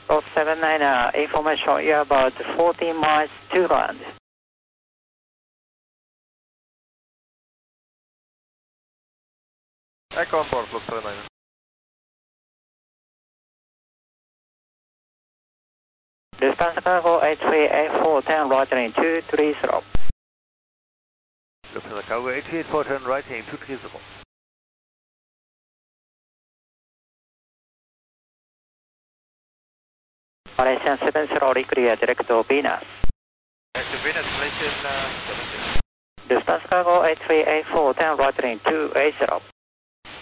Golf 79, information, you're about 14 miles to land. Echo on board, Golf 79. Distance cargo 8384, turn right in 230. Lufthansa Cargo 8384, turn right heading 230. Malaysian 70, clear direct to Venus. Direct to Venus, Malaysian 70. Distance cargo 8384, turn right in 280.